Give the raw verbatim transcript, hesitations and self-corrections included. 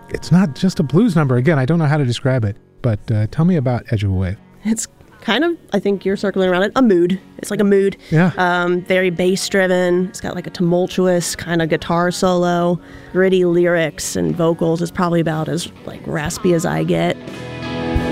it's not just a blues number. Again, I don't know how to describe it, but uh, tell me about Edge of a Wave. It's kind of, I think you're circling around it, a mood. It's like a mood. Yeah. Um, very bass-driven. It's got like a tumultuous kind of guitar solo, gritty lyrics and vocals. It's probably about as like raspy as I get.